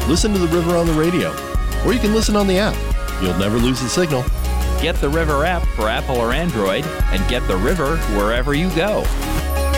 listen to the river on the radio, or you can listen on the app. You'll never lose the signal. Get the River app for Apple or Android, and get the river wherever you go.